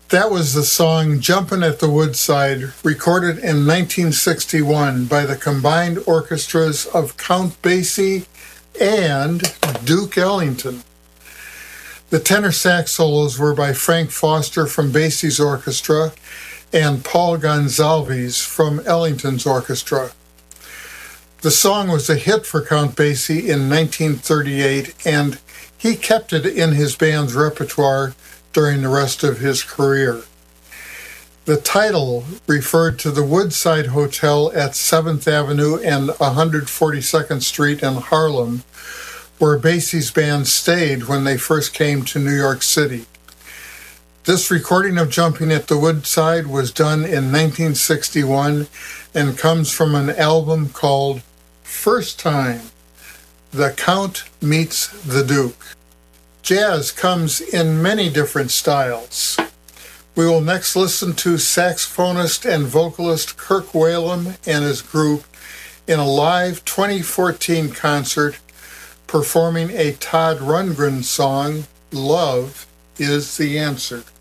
That was the song Jumpin' at the Woodside, recorded in 1961 by the combined orchestras of Count Basie and Duke Ellington. The tenor sax solos were by Frank Foster from Basie's orchestra and Paul Gonsalves from Ellington's orchestra. The song was a hit for Count Basie in 1938, and he kept it in his band's repertoire during the rest of his career. The title referred to the Woodside Hotel at 7th Avenue and 142nd Street in Harlem, where Basie's band stayed when they first came to New York City. This recording of Jumping at the Woodside was done in 1961 and comes from an album called First Time, The Count Meets the Duke. Jazz comes in many different styles. We will next listen to saxophonist and vocalist Kirk Whalum and his group in a live 2014 concert performing a Todd Rundgren song, Love is the Answer.